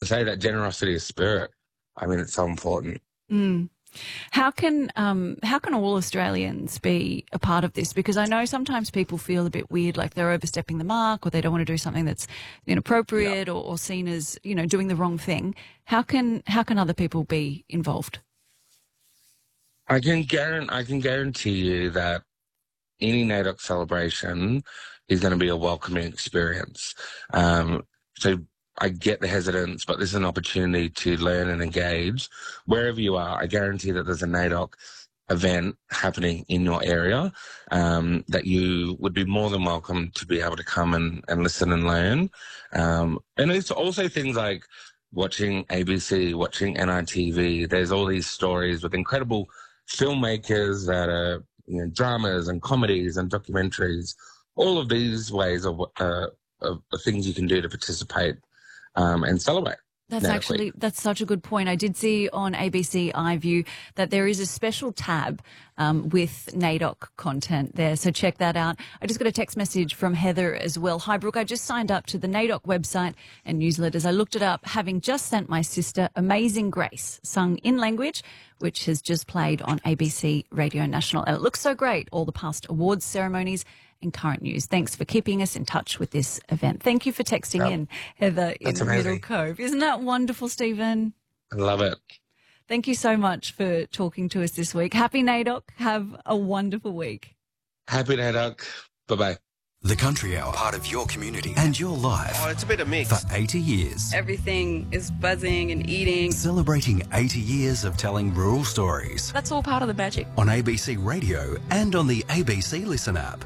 say, that generosity of spirit. I mean, it's so important. Mm. How can all Australians be a part of this? Because I know sometimes people feel a bit weird, like they're overstepping the mark, or they don't want to do something that's inappropriate, or seen as doing the wrong thing. How can other people be involved? I can guarantee you that any NAIDOC celebration is going to be a welcoming experience. So I get the hesitance, but this is an opportunity to learn and engage wherever you are. I guarantee that there's a NAIDOC event happening in your area, that you would be more than welcome to be able to come and listen and learn. And it's also things like watching ABC, watching NITV. There's all these stories with incredible filmmakers that are dramas and comedies and documentaries. All of these ways of things you can do to participate and celebrate. That's such a good point. I did see on ABC iView that there is a special tab with NAIDOC content there, so check that out. I just got a text message from Heather as well. Hi, Brooke, I just signed up to the NAIDOC website and newsletters. I looked it up, having just sent my sister Amazing Grace, sung in language, which has just played on ABC Radio National. And it looks so great, all the past awards ceremonies and current news. Thanks for keeping us in touch with this event. Thank you for texting in, Heather, in the Middle Cove. Isn't that wonderful, Stephen? I love it. Thank you so much for talking to us this week. Happy NAIDOC. Have a wonderful week. Happy NAIDOC. Bye-bye. The Country Hour, part of your community and your life. Oh, it's a bit of mix. For 80 years. Everything is buzzing and eating. Celebrating 80 years of telling rural stories. That's all part of the magic. On ABC Radio and on the ABC Listen app.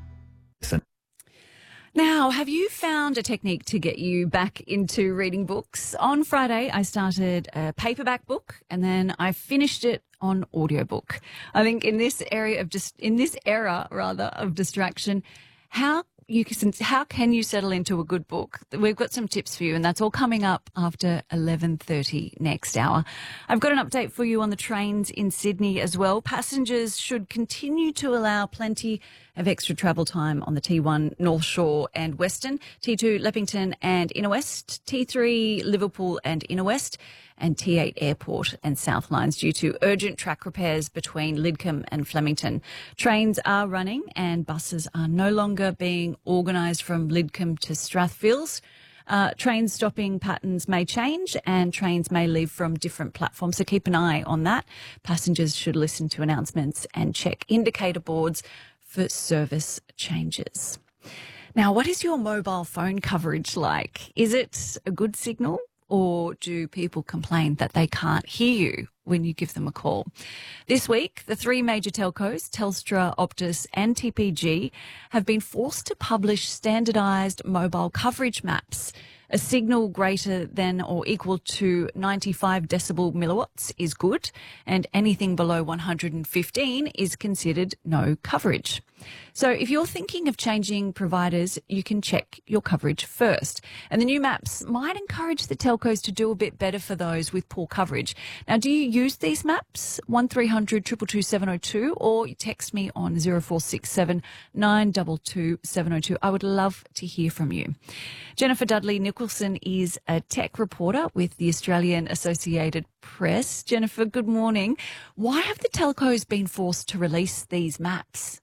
Now, have you found a technique to get you back into reading books? On Friday, I started a paperback book and then I finished it on audiobook. I think in this era of distraction, how can you settle into a good book? We've got some tips for you, and that's all coming up after 11:30 next hour. I've got an update for you on the trains in Sydney as well. Passengers should continue to allow plenty of extra travel time on the T1 North Shore and Western, T2 Leppington and Inner West, T3 Liverpool and Inner West, and T8 Airport and South Lines due to urgent track repairs between Lidcombe and Flemington. Trains are running and buses are no longer being organised from Lidcombe to Strathfields. Train stopping patterns may change and trains may leave from different platforms, so keep an eye on that. Passengers should listen to announcements and check indicator boards for service changes. Now, what is your mobile phone coverage like? Is it a good signal? Or do people complain that they can't hear you when you give them a call? This week, the three major telcos, Telstra, Optus and TPG, have been forced to publish standardised mobile coverage maps. A signal greater than or equal to 95 decibel milliwatts is good, and anything below 115 is considered no coverage. So if you're thinking of changing providers, you can check your coverage first. And the new maps might encourage the telcos to do a bit better for those with poor coverage. Now, do you use these maps? 1300 222 702 or text me on 0467 922 702. I would love to hear from you. Jennifer Dudley Nicholson is a tech reporter with the Australian Associated Press. Jennifer, good morning. Why have the telcos been forced to release these maps?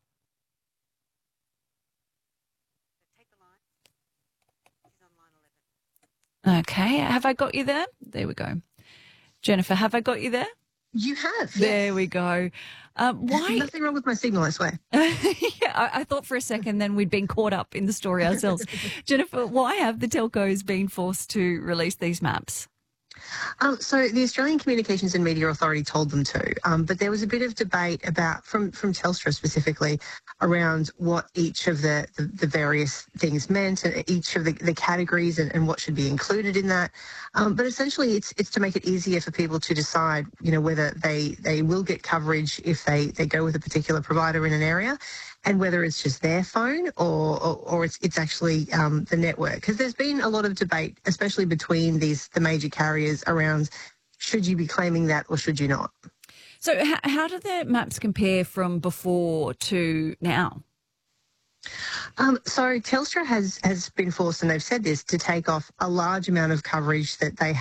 Okay, have I got you there? There we go. Jennifer, have I got you there? You have, yes. There we go. Why? Nothing wrong with my signal, I swear. Yeah, I thought for a second then we'd been caught up in the story ourselves. Jennifer, why have the telcos been forced to release these maps? So the Australian Communications and Media Authority told them to, but there was a bit of debate about, from Telstra specifically, around what each of the various things meant and each of the categories and what should be included in that. But essentially it's to make it easier for people to decide, whether they will get coverage if they go with a particular provider in an area, and whether it's just their phone or it's actually the network. Because there's been a lot of debate, especially between the major carriers, around should you be claiming that or should you not. So how do the maps compare from before to now? So Telstra has been forced, and they've said this, to take off a large amount of coverage that they